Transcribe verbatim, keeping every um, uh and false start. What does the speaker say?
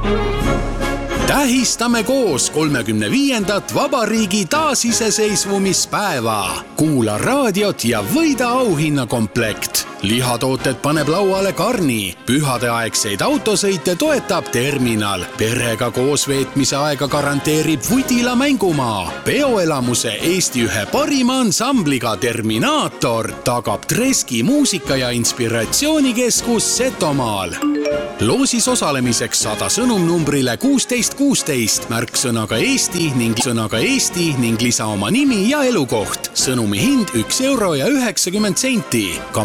Tähistame koos kolmekümne viiendat vabariigi taasiseseisvumispäeva. Kuula raadiot ja võida auhinnakomplekt. Lihatooted paneb lauale Karni. Pühadeaegseid autosõite toetab Terminal. Perega koos veetmise aega garanteerib Vudila mängumaa. Peoelamuse Eesti ühe parima ansambliga Terminaator tagab Treski muusika- ja inspiratsioonikeskus Setomaal. Loosis osalemiseks sada sõnum numbrile kuusteist kuusteist, märksõnaga Eesti ning sõnaga Eesti ning lisa oma nimi ja elukoht. Sõnumi hind üks euro ja üheksakümmend senti.